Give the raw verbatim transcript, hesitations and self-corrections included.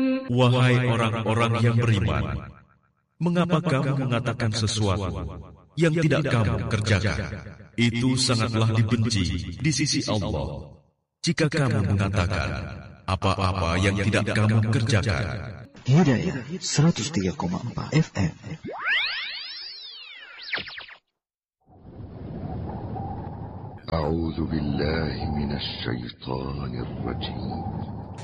Wahai orang-orang yang beriman, mengapa kamu mengatakan sesuatu yang tidak kamu kerjakan? Itu sangatlah dibenci di sisi Allah jika kamu mengatakan apa-apa yang tidak kamu kerjakan. Hidayah seratus tiga koma empat F M. A'udzu billahi minasy syaithanir rajim.